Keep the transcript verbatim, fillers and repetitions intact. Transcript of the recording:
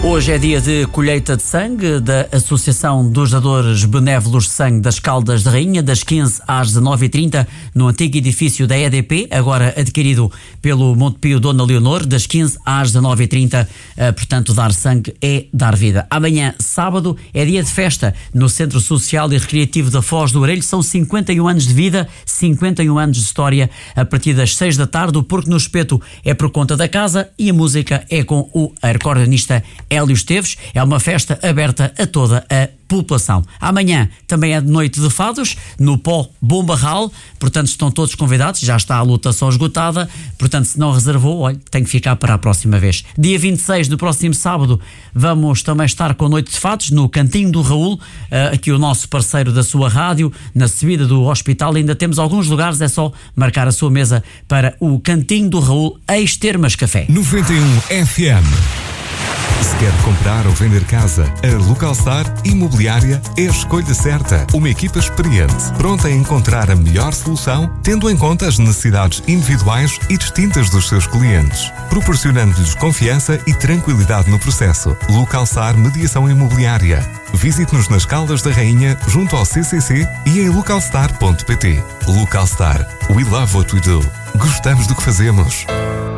Hoje é dia de colheita de sangue da Associação dos Dadores Benévolos de Sangue das Caldas da Rainha, das quinze às dezanove e trinta, no antigo edifício da E D P, agora adquirido pelo Montepio Dona Leonor, das quinze às dezanove e trinta. Portanto, dar sangue é dar vida. Amanhã, sábado, é dia de festa no Centro Social e Recreativo da Foz do Orelho. São cinquenta e um anos de vida, cinquenta e um anos de história. A partir das seis da tarde, o Porco no Espeto é por conta da casa e a música é com o acordeonista Hélio Esteves. É uma festa aberta a toda a população. Amanhã também é de noite de fados no Pó Bombarral, portanto estão todos convidados, já está a lotação esgotada, portanto se não reservou, olha, tem que ficar para a próxima vez. Dia vinte e seis, no próximo sábado, vamos também estar com a Noite de Fados no Cantinho do Raul, aqui o nosso parceiro da sua rádio, na subida do hospital. Ainda temos alguns lugares, é só marcar a sua mesa para o Cantinho do Raul, ex-Termas Café. noventa e um F M. Se quer comprar ou vender casa, a Localstar Imobiliária é a escolha certa. Uma equipa experiente, pronta a encontrar a melhor solução, tendo em conta as necessidades individuais e distintas dos seus clientes, proporcionando-lhes confiança e tranquilidade no processo. Localstar Mediação Imobiliária. Visite-nos nas Caldas da Rainha, junto ao C C C e em localstar ponto pt. Localstar. We love what we do. Gostamos do que fazemos.